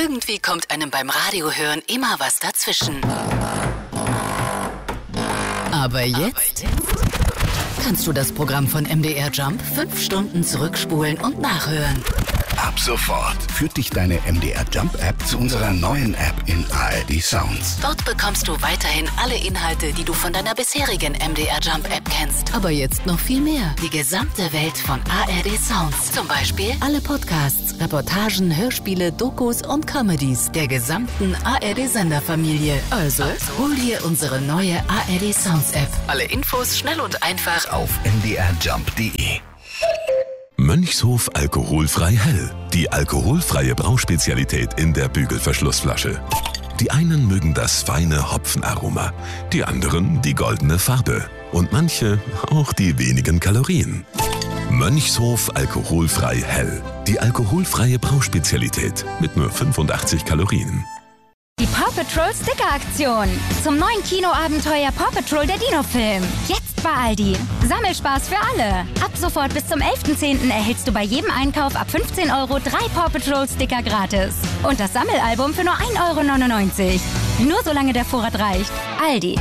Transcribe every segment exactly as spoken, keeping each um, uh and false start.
Irgendwie kommt einem beim Radiohören immer was dazwischen. Aber jetzt kannst du das Programm von M D R Jump fünf Stunden zurückspulen und nachhören. Ab sofort führt dich deine M D R Jump App zu unserer neuen App in A R D Sounds. Dort bekommst du weiterhin alle Inhalte, die du von deiner bisherigen M D R Jump App kennst. Aber jetzt noch viel mehr. Die gesamte Welt von A R D Sounds. Zum Beispiel alle Podcasts, Reportagen, Hörspiele, Dokus und Comedies der gesamten A R D-Senderfamilie. Also, also hol dir unsere neue A R D Sounds App. Alle Infos schnell und einfach auf m d r jump punkt d e. Mönchshof alkoholfrei hell. Die alkoholfreie Brauspezialität in der Bügelverschlussflasche. Die einen mögen das feine Hopfenaroma, die anderen die goldene Farbe und manche auch die wenigen Kalorien. Mönchshof alkoholfrei hell. Die alkoholfreie Brauspezialität mit nur fünfundachtzig Kalorien. Die Paw Patrol Sticker-Aktion. Zum neuen Kinoabenteuer Paw Patrol der Dino-Film. Jetzt bei Aldi. Sammelspaß für alle. Ab sofort bis zum elften zehnten erhältst du bei jedem Einkauf ab fünfzehn Euro drei Paw Patrol Sticker gratis. Und das Sammelalbum für nur ein Euro neunundneunzig. Nur solange der Vorrat reicht. Aldi.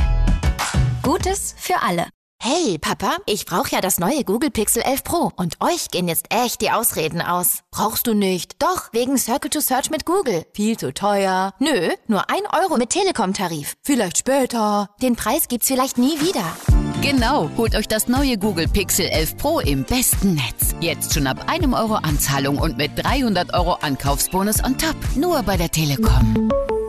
Gutes für alle. Hey, Papa, ich brauche ja das neue Google Pixel elf Pro und euch gehen jetzt echt die Ausreden aus. Brauchst du nicht? Doch, wegen Circle to Search mit Google. Viel zu teuer. Nö, nur ein Euro mit Telekom-Tarif. Vielleicht später. Den Preis gibt's vielleicht nie wieder. Genau, holt euch das neue Google Pixel elf Pro im besten Netz. Jetzt schon ab einem Euro Anzahlung und mit dreihundert Euro Ankaufsbonus on top. Nur bei der Telekom.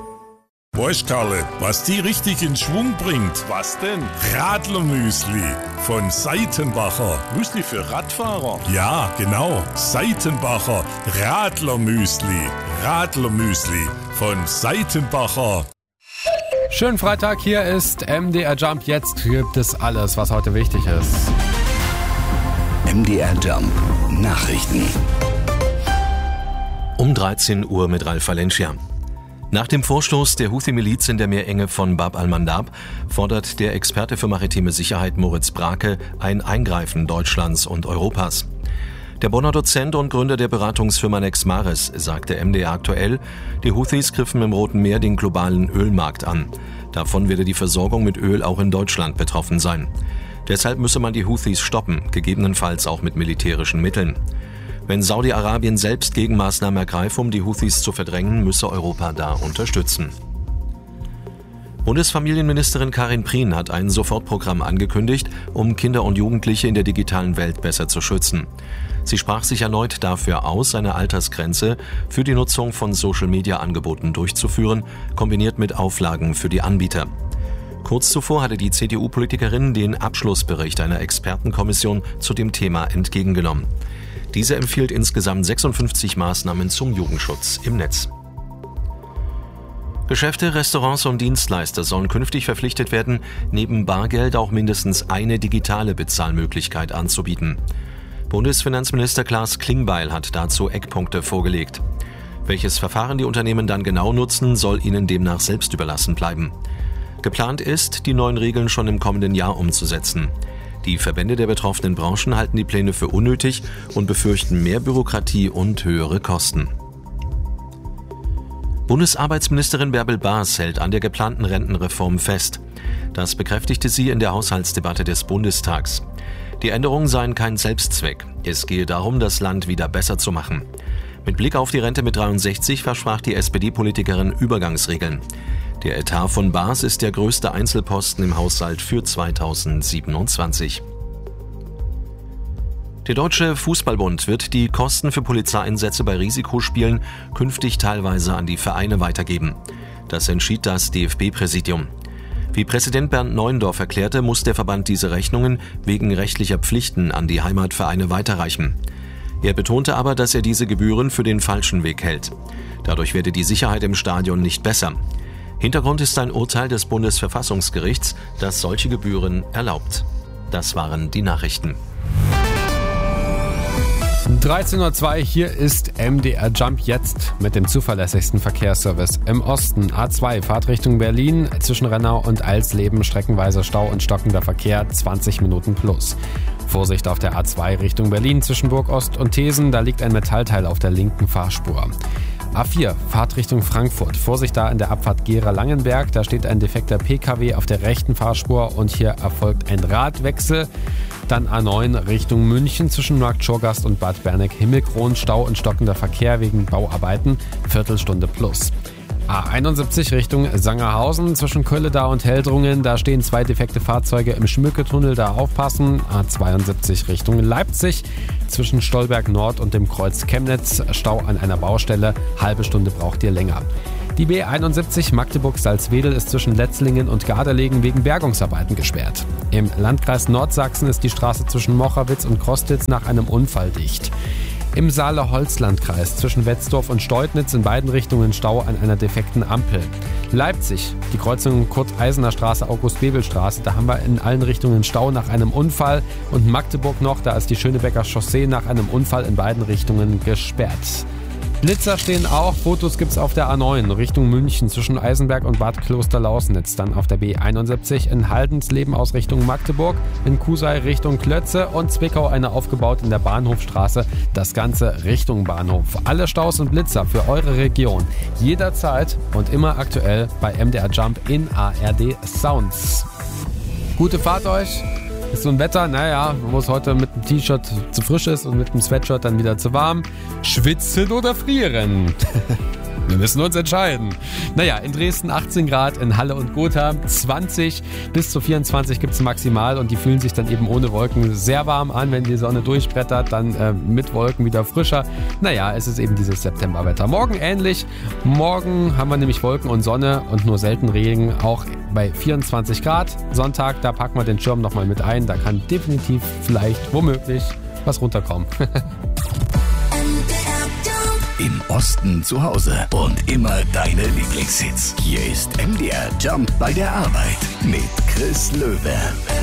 Weißt Karle, was die richtig in Schwung bringt? Was denn? Radlermüsli von Seitenbacher. Müsli für Radfahrer? Ja, genau. Seitenbacher Radlermüsli. Radlermüsli von Seitenbacher. Schönen Freitag, hier ist M D R Jump. Jetzt gibt es alles, was heute wichtig ist. M D R Jump Nachrichten. Um dreizehn Uhr mit Ralf Valencia. Nach dem Vorstoß der Houthi-Miliz in der Meerenge von Bab al-Mandab fordert der Experte für maritime Sicherheit Moritz Brake ein Eingreifen Deutschlands und Europas. Der Bonner Dozent und Gründer der Beratungsfirma Nexmaris sagte M D R aktuell, die Houthis griffen im Roten Meer den globalen Ölmarkt an. Davon werde die Versorgung mit Öl auch in Deutschland betroffen sein. Deshalb müsse man die Houthis stoppen, gegebenenfalls auch mit militärischen Mitteln. Wenn Saudi-Arabien selbst Gegenmaßnahmen ergreife, um die Houthis zu verdrängen, müsse Europa da unterstützen. Bundesfamilienministerin Karin Prien hat ein Sofortprogramm angekündigt, um Kinder und Jugendliche in der digitalen Welt besser zu schützen. Sie sprach sich erneut dafür aus, eine Altersgrenze für die Nutzung von Social-Media-Angeboten durchzuführen, kombiniert mit Auflagen für die Anbieter. Kurz zuvor hatte die C D U-Politikerin den Abschlussbericht einer Expertenkommission zu dem Thema entgegengenommen. Diese empfiehlt insgesamt sechsundfünfzig Maßnahmen zum Jugendschutz im Netz. Geschäfte, Restaurants und Dienstleister sollen künftig verpflichtet werden, neben Bargeld auch mindestens eine digitale Bezahlmöglichkeit anzubieten. Bundesfinanzminister Klaas Klingbeil hat dazu Eckpunkte vorgelegt. Welches Verfahren die Unternehmen dann genau nutzen, soll ihnen demnach selbst überlassen bleiben. Geplant ist, die neuen Regeln schon im kommenden Jahr umzusetzen. Die Verbände der betroffenen Branchen halten die Pläne für unnötig und befürchten mehr Bürokratie und höhere Kosten. Bundesarbeitsministerin Bärbel Baas hält an der geplanten Rentenreform fest. Das bekräftigte sie in der Haushaltsdebatte des Bundestags. Die Änderungen seien kein Selbstzweck. Es gehe darum, das Land wieder besser zu machen. Mit Blick auf die Rente mit dreiundsechzig versprach die S P D-Politikerin Übergangsregeln. Der Etat von Baas ist der größte Einzelposten im Haushalt für zweitausendsiebenundzwanzig. Der Deutsche Fußballbund wird die Kosten für Polizeieinsätze bei Risikospielen künftig teilweise an die Vereine weitergeben. Das entschied das D F B-Präsidium. Wie Präsident Bernd Neuendorf erklärte, muss der Verband diese Rechnungen wegen rechtlicher Pflichten an die Heimatvereine weiterreichen. Er betonte aber, dass er diese Gebühren für den falschen Weg hält. Dadurch werde die Sicherheit im Stadion nicht besser. Hintergrund ist ein Urteil des Bundesverfassungsgerichts, das solche Gebühren erlaubt. Das waren die Nachrichten. dreizehn Uhr zwei, hier ist M D R Jump jetzt mit dem zuverlässigsten Verkehrsservice im Osten. A zwei, Fahrt Richtung Berlin, zwischen Rennau und Alsleben streckenweise Stau und stockender Verkehr, zwanzig Minuten plus. Vorsicht auf der A zwei Richtung Berlin zwischen Burg Ost und Thesen, da liegt ein Metallteil auf der linken Fahrspur. A vier, Fahrt Richtung Frankfurt. Vorsicht da in der Abfahrt Gera-Langenberg. Da steht ein defekter P K W auf der rechten Fahrspur und hier erfolgt ein Radwechsel. Dann A neun Richtung München zwischen Marktschorgast und Bad Berneck-Himmelkron. Stau und stockender Verkehr wegen Bauarbeiten. Viertelstunde plus. A einundsiebzig Richtung Sangerhausen zwischen Kölledau und Heldrungen. Da stehen zwei defekte Fahrzeuge im Schmücketunnel, da aufpassen. A zweiundsiebzig Richtung Leipzig zwischen Stolberg Nord und dem Kreuz Chemnitz. Stau an einer Baustelle, halbe Stunde braucht ihr länger. Die B einundsiebzig Magdeburg-Salzwedel ist zwischen Letzlingen und Gardelegen wegen Bergungsarbeiten gesperrt. Im Landkreis Nordsachsen ist die Straße zwischen Mochawitz und Krostitz nach einem Unfall dicht. Im Saale-Holzland-Kreis zwischen Wetzdorf und Steutnitz in beiden Richtungen Stau an einer defekten Ampel. Leipzig, die Kreuzung Kurt-Eisener Straße, August-Bebel-Straße, da haben wir in allen Richtungen Stau nach einem Unfall. Und Magdeburg noch, da ist die Schönebecker Chaussee nach einem Unfall in beiden Richtungen gesperrt. Blitzer stehen auch, Fotos gibt's auf der A neun Richtung München zwischen Eisenberg und Bad Kloster-Lausnitz. Dann auf der B einundsiebzig in Haldensleben aus Richtung Magdeburg, in Kusei Richtung Klötze und Zwickau eine aufgebaut in der Bahnhofstraße. Das Ganze Richtung Bahnhof. Alle Staus und Blitzer für eure Region. Jederzeit und immer aktuell bei M D R Jump in A R D Sounds. Gute Fahrt euch! Ist so ein Wetter, naja, wo es heute mit dem T-Shirt zu frisch ist und mit dem Sweatshirt dann wieder zu warm. Schwitzen oder frieren? Wir müssen uns entscheiden. Naja, in Dresden achtzehn Grad, in Halle und Gotha zwanzig bis zu vierundzwanzig gibt es maximal und die fühlen sich dann eben ohne Wolken sehr warm an. Wenn die Sonne durchbrettert, dann äh, mit Wolken wieder frischer. Naja, es ist eben dieses Septemberwetter. Morgen ähnlich. Morgen haben wir nämlich Wolken und Sonne und nur selten Regen, auch bei vierundzwanzig Grad. Sonntag, da packen wir den Schirm nochmal mit ein. Da kann definitiv vielleicht, womöglich, was runterkommen. Im Osten zu Hause und immer deine Lieblingshits. Hier ist M D R Jump bei der Arbeit mit Chris Löwe.